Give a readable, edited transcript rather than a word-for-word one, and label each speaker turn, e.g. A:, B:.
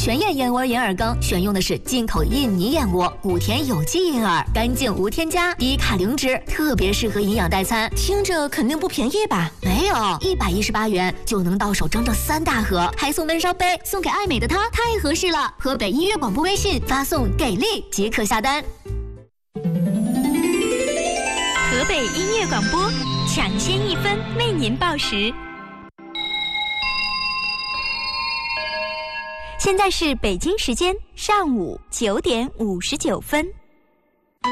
A: 全燕燕窝银耳羹选用的是进口印尼燕窝，谷田有机银耳，干净无添加，低卡零脂，特别适合营养代餐。
B: 听着肯定不便宜吧？
A: 没有，118元就能到手整整3大盒，还送闷烧杯，送给爱美的她，太合适了。河北音乐广播微信发送给力即可下单。
C: 河北音乐广播，抢先1分为您报时。现在是北京时间上午9点59分。